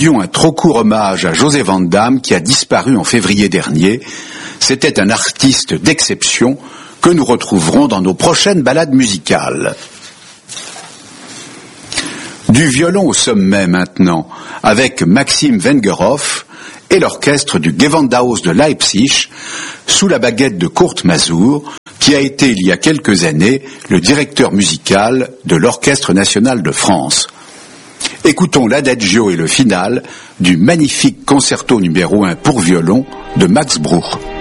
rendions un trop court hommage à José Van Damme qui a disparu en février dernier. C'était un artiste d'exception que nous retrouverons dans nos prochaines balades musicales. Du violon au sommet maintenant, avec Maxim Vengerhoff et l'orchestre du Gewandhaus de Leipzig, sous la baguette de Kurt Masur, qui a été il y a quelques années le directeur musical de l'Orchestre national de France. Écoutons l'adagio et le final du magnifique concerto numéro 1 pour violon de Max Bruch.